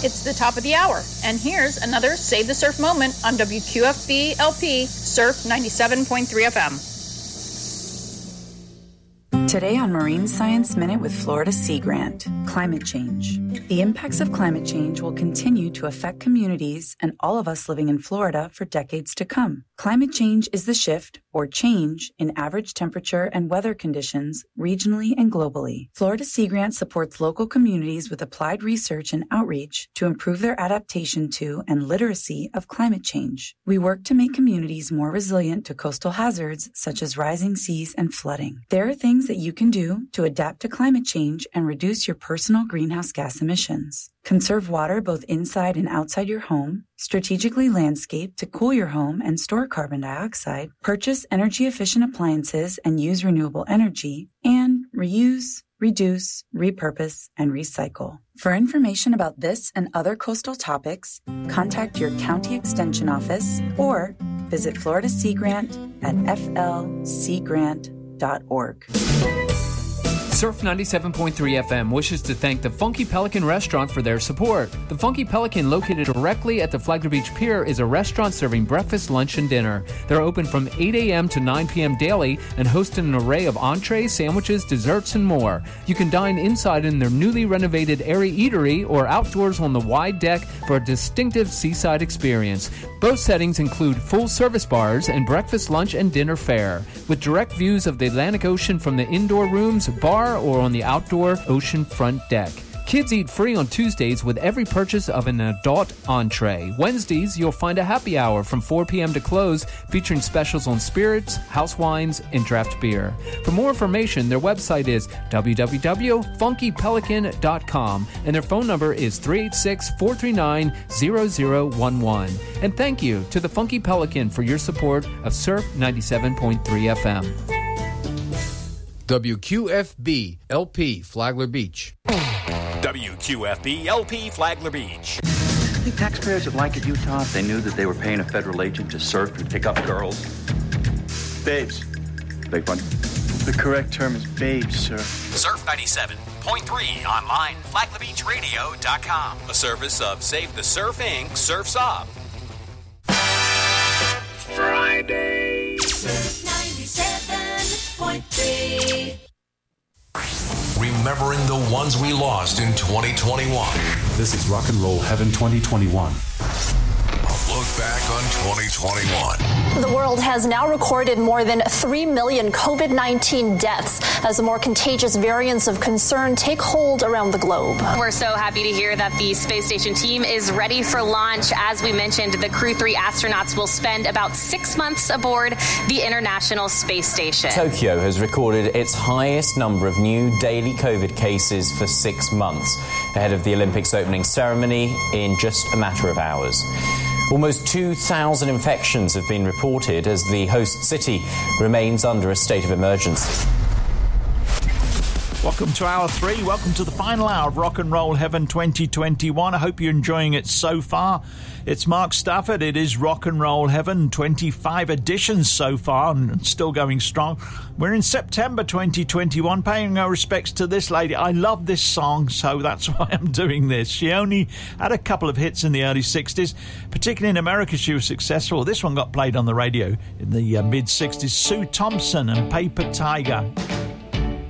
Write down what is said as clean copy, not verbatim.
It's the top of the hour, and here's another Save the Surf moment on WQFB LP Surf 97.3 FM. Today on Marine Science Minute with Florida Sea Grant, climate change. The impacts of climate change will continue to affect communities and all of us living in Florida for decades to come. Climate change is the shift or change in average temperature and weather conditions regionally and globally. Florida Sea Grant supports local communities with applied research and outreach to improve their adaptation to and literacy of climate change. We work to make communities more resilient to coastal hazards such as rising seas and flooding. There are things that you can do to adapt to climate change and reduce your personal greenhouse gas emissions. Conserve water both inside and outside your home, strategically landscape to cool your home and store carbon dioxide, purchase energy-efficient appliances and use renewable energy, and reuse, reduce, repurpose, and recycle. For information about this and other coastal topics, contact your county extension office or visit Florida Sea Grant at flseagrant.org. Surf 97.3 FM wishes to thank the Funky Pelican Restaurant for their support. The Funky Pelican, located directly at the Flagler Beach Pier, is a restaurant serving breakfast, lunch, and dinner. They're open from 8 a.m. to 9 p.m. daily and host an array of entrees, sandwiches, desserts, and more. You can dine inside in their newly renovated airy eatery or outdoors on the wide deck for a distinctive seaside experience. Both settings include full-service bars and breakfast, lunch, and dinner fare, with direct views of the Atlantic Ocean from the indoor rooms, bar, or on the outdoor ocean front deck. Kids eat free on Tuesdays with every purchase of an adult entree. Wednesdays, you'll find a happy hour from 4 p.m. to close, featuring specials on spirits, house wines, and draft beer. For more information, their website is www.funkypelican.com, and their phone number is 386-439-0011. And thank you to the Funky Pelican for your support of Surf 97.3 FM. WQFB LP Flagler Beach. WQFB LP Flagler Beach. I think taxpayers would like it, Utah, if they knew that they were paying a federal agent to surf and pick up girls. Babes. Beg pardon? The correct term is babes, sir. Surf 97.3 online, flaglerbeachradio.com. A service of Save the Surf Inc. Surf's Up. Friday. 97.3. Remembering the ones we lost in 2021. This is Rock and Roll Heaven 2021. A look back on 2021. The world has now recorded more than 3 million COVID-19 deaths as the more contagious variants of concern take hold around the globe. We're so happy to hear that the space station team is ready for launch. As we mentioned, the Crew 3 astronauts will spend about 6 months aboard the International Space Station. Tokyo has recorded its highest number of new daily COVID cases for 6 months, ahead of the Olympics opening ceremony in just a matter of hours. Almost 2,000 infections have been reported as the host city remains under a state of emergency. Welcome to Hour 3. Welcome to the final hour of Rock and Roll Heaven 2021. I hope you're enjoying it so far. It's Mark Stafford. It is Rock and Roll Heaven, 25 editions so far and still going strong. We're in September 2021, paying our respects to this lady. I love this song, so that's why I'm doing this. She only had a couple of hits in the early 60s. Particularly in America, she was successful. This one got played on the radio in the mid-60s. Sue Thompson and Paper Tiger.